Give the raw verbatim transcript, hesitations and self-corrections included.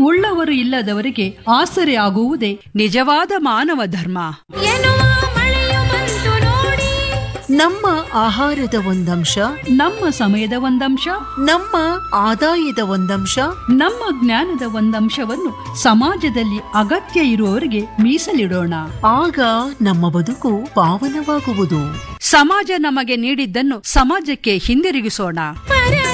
ಉಳ್ಳವರು ಇಲ್ಲದವರಿಗೆ ಆಸರೆ ಆಗುವುದೇ ನಿಜವಾದ ಮಾನವ ಧರ್ಮ. ನಮ್ಮ ಆಹಾರದ ಒಂದಂಶ, ನಮ್ಮ ಸಮಯದ ಒಂದಂಶ, ನಮ್ಮ ಆದಾಯದ ಒಂದಂಶ, ನಮ್ಮ ಜ್ಞಾನದ ಒಂದಂಶವನ್ನು ಸಮಾಜದಲ್ಲಿ ಅಗತ್ಯ ಇರುವವರಿಗೆ ಮೀಸಲಿಡೋಣ. ಆಗ ನಮ್ಮ ಬದುಕು ಪಾವನವಾಗುವುದು. ಸಮಾಜ ನಮಗೆ ನೀಡಿದ್ದನ್ನು ಸಮಾಜಕ್ಕೆ ಹಿಂದಿರುಗಿಸೋಣ.